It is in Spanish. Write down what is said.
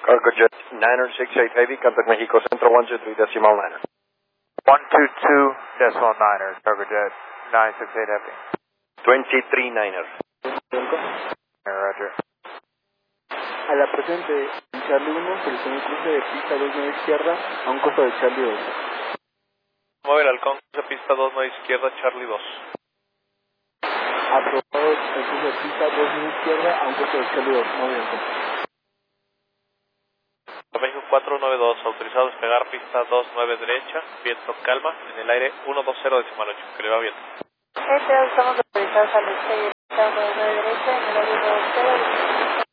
Cargojet 968 Heavy, contact Mexico Central 123.9er. 122.9er, Cargojet 968 Heavy. 23.9er. Roger. A la presente, en Charlie 1, solicitó un cruce de pista 29 izquierda a un costo de Charlie 2. Mueve el halcón, cruce pista 29 izquierda, Charlie 2. Aprobado el cruce de pista 29 izquierda a un costo de Charlie 2. Mueve el halcón. México 492, autorizado a despegar pista 29 derecha, viento calma, en el aire 120.8, que le va bien. Estamos autorizados al despegue pista 29 derecha, en el aire 120.